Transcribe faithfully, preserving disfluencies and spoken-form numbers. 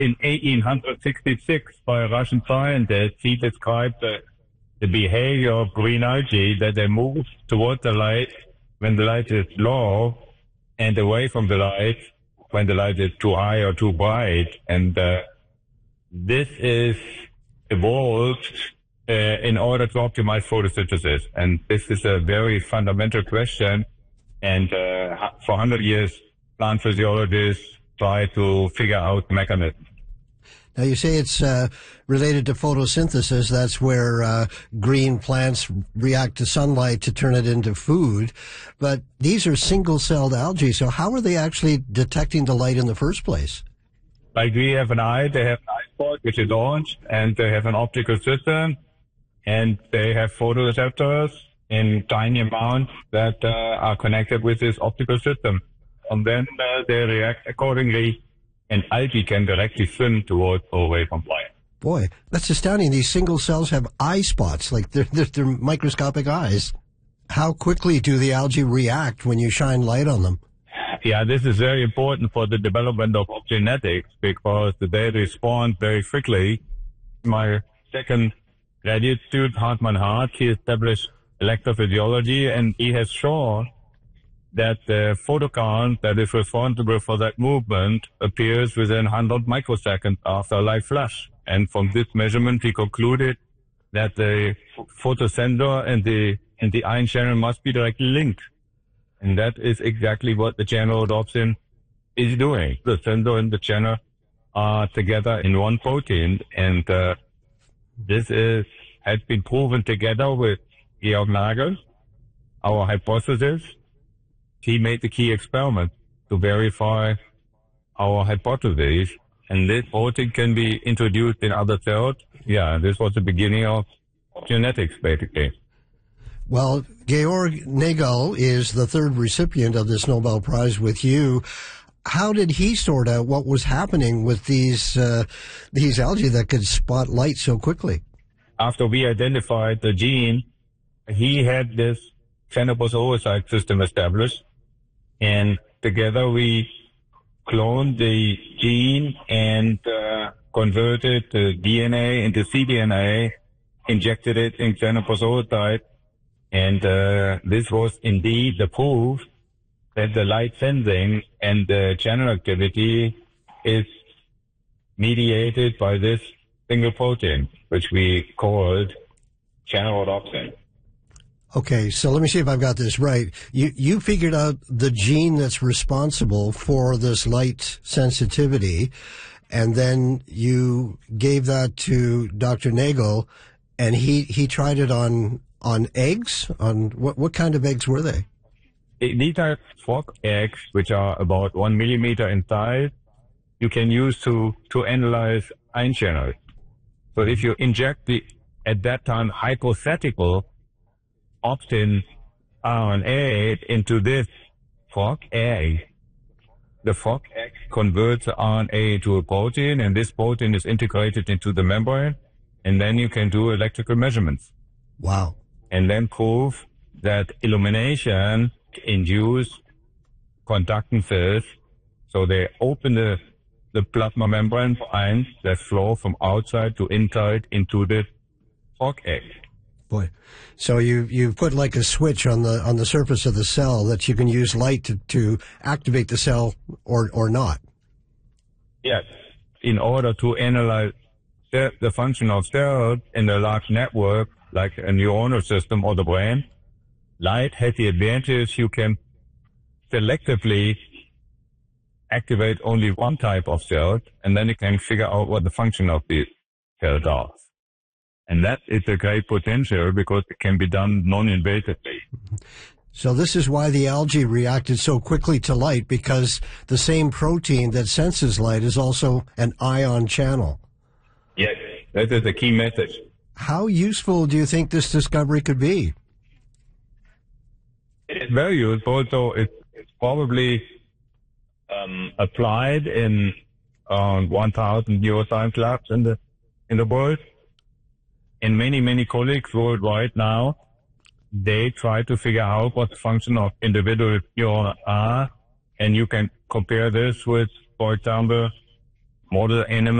in eighteen sixty-six by a Russian scientist. He described the, the behavior of green algae, that they move toward the light when the light is low and away from the light when the light is too high or too bright. And uh, this is evolved uh, in order to optimize photosynthesis. And this is a very fundamental question. And uh, for one hundred years, plant physiologists try to figure out the mechanism. Now, you say it's uh, related to photosynthesis. That's where uh, green plants react to sunlight to turn it into food. But these are single-celled algae, so how are they actually detecting the light in the first place? Like we have an eye, they have an eye spot, which is orange, and they have an optical system, and they have photoreceptors in tiny amounts that uh, are connected with this optical system. And then uh, they react accordingly. And algae can directly swim towards or away from light. Boy, that's astounding. These single cells have eye spots, like they're, they're, they're microscopic eyes. How quickly do the algae react when you shine light on them? Yeah, this is very important for the development of genetics because they respond very quickly. My second graduate student, Hartmann Hart, he established electrophysiology, and he has shown that the photocount that is responsible for that movement appears within one hundred microseconds after a light flash. And from this measurement, he concluded that the photosensor and the and the ion channel must be directly linked. And that is exactly what the channel rhodopsin is doing. The sensor and the channel are together in one protein, and uh, this is has been proven together with Georg Nagel, our hypothesis. He made the key experiment to verify our hypothesis, and this protein can be introduced in other cells. Yeah, this was the beginning of genetics, basically. Well, Georg Nagel is the third recipient of this Nobel Prize with you. How did he sort out what was happening with these uh, these algae that could spot light so quickly? After we identified the gene, he had this Xenopus oocyte system established. And together we cloned the gene and uh, converted the D N A into cDNA, injected it in Xenopus oocyte, and uh, this was indeed the proof that the light sensing and the channel activity is mediated by this single protein, which we called channel rhodopsin. Okay, so let me see if I've got this right. You you figured out the gene that's responsible for this light sensitivity, and then you gave that to Doctor Nagel, and he, he tried it on on eggs. On what what kind of eggs were they? These are frog eggs, which are about one millimeter in size. You can use to to analyze ion channels. So if you inject the at that time hypothetical optin R N A into this frog egg, the frog egg converts the R N A to a protein, and this protein is integrated into the membrane, and then you can do electrical measurements. Wow. And then prove that illumination induce conductances, so they open the, the plasma membrane for ions that flow from outside to inside into the frog egg. Boy, so you you put like a switch on the on the surface of the cell that you can use light to, to activate the cell or or not. Yes, in order to analyze the, the function of cells in a large network like a neuronal system or the brain, light has the advantage you can selectively activate only one type of cell, and then you can figure out what the function of the cell does. And that is a great potential because it can be done non-invasively. So this is why the algae reacted so quickly to light, because the same protein that senses light is also an ion channel. Yes, that is the key message. How useful do you think this discovery could be? It is very useful, so it, it's probably um, applied in uh, one thousand neuroscience labs in the, in the world. And many, many colleagues worldwide now, they try to figure out what the function of individual neurons are, and you can compare this with, for example, model animal